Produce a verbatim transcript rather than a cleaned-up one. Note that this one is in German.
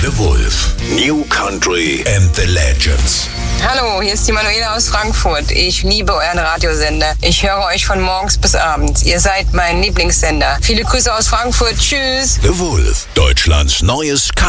The Wolf. New Country and the Legends. Hallo, hier ist die Manuela aus Frankfurt. Ich liebe euren Radiosender. Ich höre euch von morgens bis abends. Ihr seid mein Lieblingssender. Viele Grüße aus Frankfurt. Tschüss. The Wolf. Deutschlands neues